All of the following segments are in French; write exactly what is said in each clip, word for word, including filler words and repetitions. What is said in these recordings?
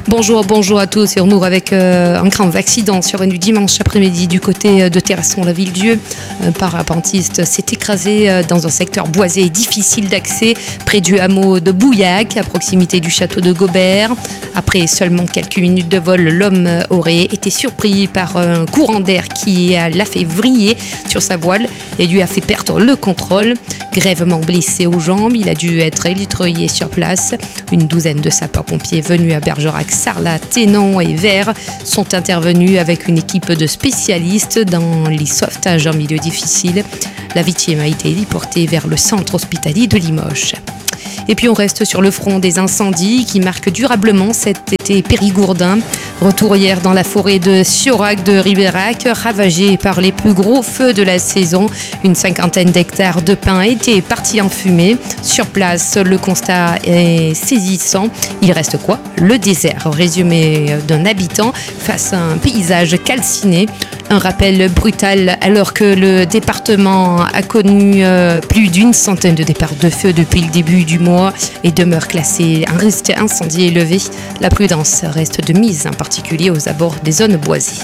Bonjour, bonjour à tous et on ouvre avec euh, un grand accident survenu dimanche après-midi du côté de Terrasson, la Ville-Dieu. Un parapentiste s'est écrasé euh, dans un secteur boisé et difficile d'accès près du hameau de Bouillac, à proximité du château de Gobert. Après seulement quelques minutes de vol, l'homme aurait été surpris par un courant d'air qui l'a fait vriller sur sa voile et lui a fait perdre le contrôle. Grièvement blessé aux jambes, il a dû être électroyé sur place. Une douzaine de sapeurs-pompiers venus à Bergerac, Sarlat, Thénon et Vers sont intervenus avec une équipe de spécialistes dans les sauvetages en milieu difficile. La victime a été déportée vers le centre hospitalier de Limoges. Et puis on reste sur le front des incendies qui marquent durablement cet été périgourdin. Retour hier dans la forêt de Siorac de Ribérac, ravagée par les plus gros feux de la saison. Une cinquantaine d'hectares de pins étaient partis en fumée. Sur place, le constat est saisissant. Il reste quoi ? Le désert. Résumé d'un habitant face à un paysage calciné. Un rappel brutal alors que le département a connu euh, plus d'une centaine de départs de feu depuis le début du mois et demeure classé un risque incendie élevé. La prudence reste de mise, en particulier aux abords des zones boisées.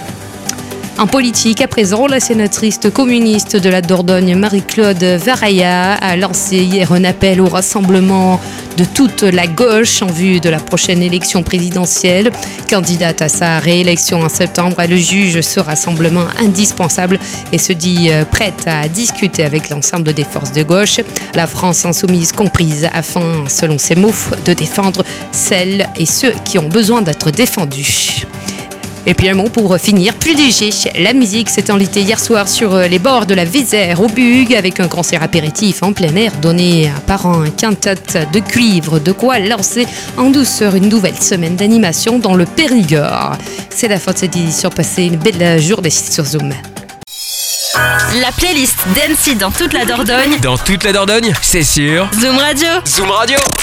En politique, à présent, la sénatrice communiste de la Dordogne, Marie-Claude Varaya, a lancé hier un appel au rassemblement de toute la gauche en vue de la prochaine élection présidentielle. Candidate à sa réélection en septembre, elle juge ce rassemblement indispensable et se dit prête à discuter avec l'ensemble des forces de gauche, la France insoumise comprise, afin, selon ses mots, de défendre celles et ceux qui ont besoin d'être défendus. Et puis un mot pour finir, plus léger, la musique s'est enlitée hier soir sur les bords de la Vézère au Bug avec un concert apéritif en plein air donné par un quintet de cuivre, de quoi lancer en douceur une nouvelle semaine d'animation dans le Périgord. C'est la fin de cette édition, passez une belle journée sur Zoom. La playlist d'Annecy dans toute la Dordogne. Dans toute la Dordogne, c'est sûr. Zoom Radio. Zoom Radio.